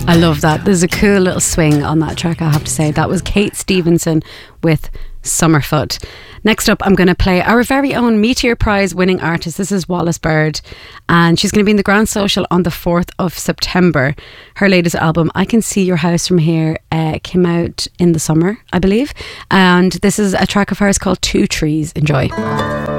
I love that. There's a cool little swing on that track, I have to say. That was Kate Stevenson with Summerfoot. Next up, I'm going to play our very own Meteor Prize winning artist. This is Wallis Bird, and she's going to be in the Grand Social on the 4th of September. Her latest album, I Can See Your House From Here, came out in the summer, I believe. And this is a track of hers called Two Trees. Enjoy.